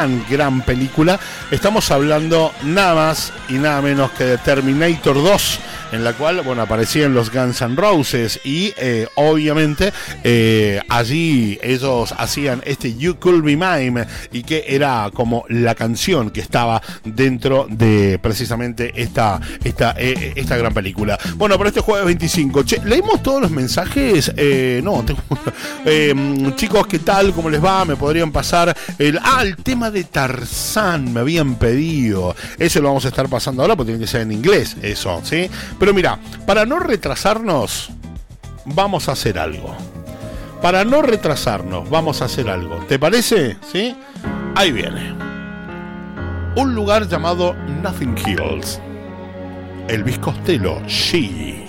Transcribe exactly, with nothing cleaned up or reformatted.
gran, gran película. Estamos hablando nada más y nada menos que de Terminator dos, en la cual, bueno, aparecían los Guns N' Roses y eh, obviamente eh, allí ellos hacían este You Could Be Mine, y que era como la canción que estaba dentro de precisamente esta, esta, eh, esta gran película. Bueno, para este jueves veinticinco, che, leímos todos los mensajes. Eh, no, tengo, eh, chicos, ¿qué tal? ¿Cómo les va? ¿Me podrían pasar el, ah, el tema de Tarzán? Me habían pedido. Eso lo vamos a estar pasando ahora porque tiene que ser en inglés, eso, ¿sí? Pero mira, para no retrasarnos, vamos a hacer algo. Para no retrasarnos, vamos a hacer algo. ¿Te parece? ¿Sí? Ahí viene. Un lugar llamado Nothing Hills. Elvis Costello, She.